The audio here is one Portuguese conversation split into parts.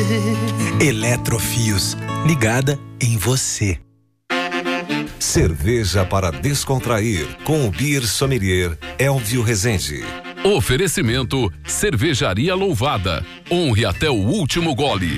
Eletrofios, ligada em você. Cerveja para descontrair com o Beer Sommelier Elvio Rezende. Oferecimento Cervejaria Louvada. Honre até o último gole.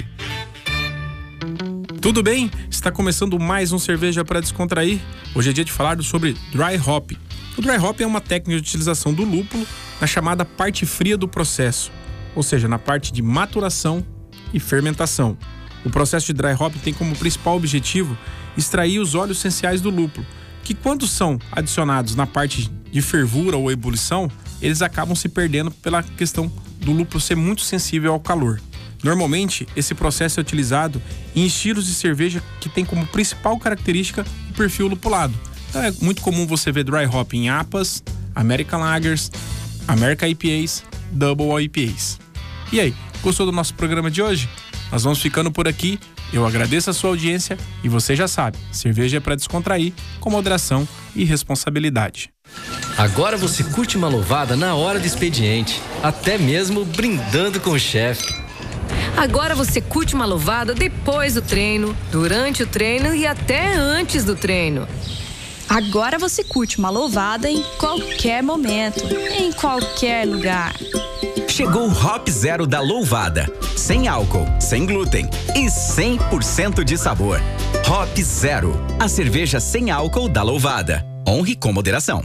Tudo bem? Está começando mais um Cerveja para Descontrair. Hoje é dia de falar sobre Dry Hop. O Dry Hop é uma técnica de utilização do lúpulo na chamada parte fria do processo, ou seja, na parte de maturação e fermentação. O processo de Dry Hop tem como principal objetivo extrair os óleos essenciais do lúpulo, que quando são adicionados na parte de fervura ou ebulição, eles acabam se perdendo pela questão do lúpulo ser muito sensível ao calor. Normalmente, esse processo é utilizado em estilos de cerveja que tem como principal característica o perfil lupulado. Então é muito comum você ver Dry Hop em APAs, American Lagers, American IPAs, Double IPAs. E aí, gostou do nosso programa de hoje? Nós vamos ficando por aqui. Eu agradeço a sua audiência e você já sabe, cerveja é para descontrair, com moderação e responsabilidade. Agora você curte uma louvada na hora do expediente, até mesmo brindando com o chefe. Agora você curte uma louvada depois do treino, durante o treino e até antes do treino. Agora você curte uma louvada em qualquer momento, em qualquer lugar. Chegou o Hop Zero da Louvada. Sem álcool, sem glúten e 100% de sabor. Hop Zero, a cerveja sem álcool da Louvada. Honre com moderação.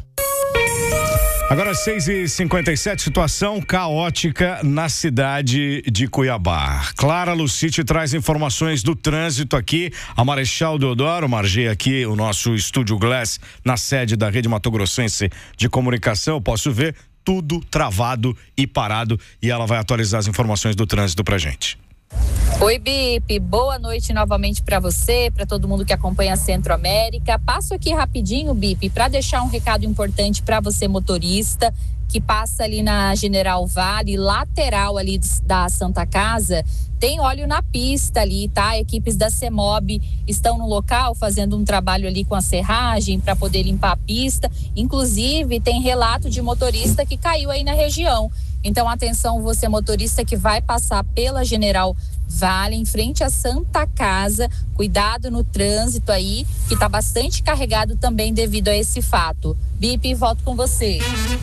Agora 6h57, situação caótica na cidade de Cuiabá. Clara Lucite traz informações do trânsito aqui. A Marechal Deodoro, Margê aqui, o nosso Estúdio Glass, na sede da Rede Mato Grossense de Comunicação. Eu posso ver tudo travado e parado e ela vai atualizar as informações do trânsito pra gente. Oi, Bip, boa noite novamente para você, para todo mundo que acompanha a Centro-América. Passo aqui rapidinho, Bip, para deixar um recado importante para você motorista que passa ali na General Vale, lateral ali da Santa Casa. Tem óleo na pista ali, tá? Equipes da CEMOB estão no local fazendo um trabalho ali com a serragem para poder limpar a pista. Inclusive, tem relato de motorista que caiu aí na região. Então, atenção, você motorista que vai passar pela General Vale, em frente à Santa Casa, cuidado no trânsito aí, que está bastante carregado também devido a esse fato. Bip, volto com você.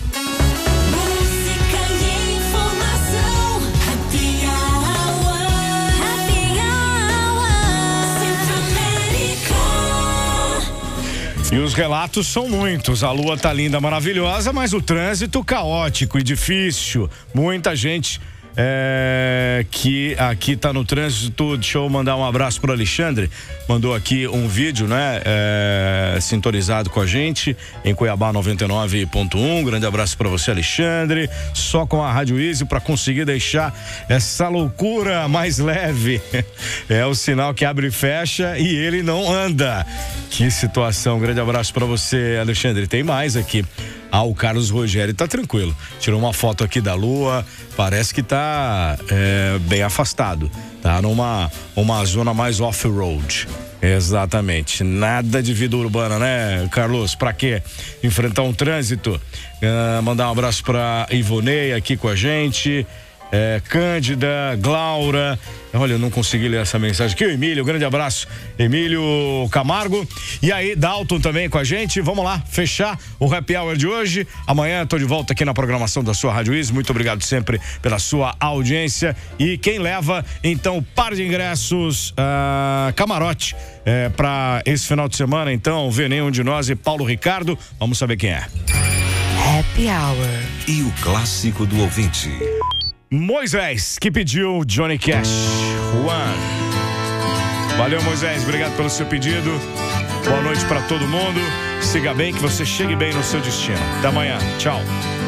E os relatos são muitos. A lua tá linda, maravilhosa, mas o trânsito caótico e difícil. Muita gente que aqui tá no trânsito. Deixa eu mandar um abraço pro Alexandre. Mandou aqui um vídeo, né? Sintonizado com a gente em Cuiabá 99.1. Grande abraço para você, Alexandre. Só com a Rádio Easy para conseguir deixar essa loucura mais leve. É o sinal que abre e fecha e ele não anda. Que situação. Grande abraço para você, Alexandre. Tem mais aqui. O Carlos Rogério tá tranquilo. Tirou uma foto aqui da lua. Parece que tá bem afastado. Tá numa zona mais off-road. Exatamente. Nada de vida urbana, né, Carlos? Pra quê? Enfrentar um trânsito. Mandar um abraço pra Ivonei aqui com a gente. Cândida, Glaura. Olha, eu não consegui ler essa mensagem aqui. O Emílio, grande abraço. Emílio Camargo. E aí, Dalton também com a gente. Vamos lá, fechar o Happy Hour de hoje. Amanhã tô de volta aqui na programação da sua Rádio Is. Muito obrigado sempre pela sua audiência. E quem leva, então, par de ingressos camarote para esse final de semana, então, vê nenhum de nós e Paulo Ricardo. Vamos saber quem é. Happy Hour. E o clássico do ouvinte. Moisés, que pediu Johnny Cash. Juan. Valeu, Moisés, obrigado pelo seu pedido. Boa noite pra todo mundo. Siga bem, que você chegue bem no seu destino. Até amanhã, tchau.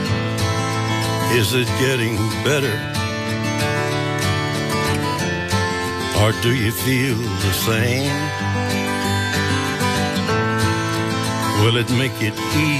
Is it getting better? Or do you feel the same? Will it make it easy?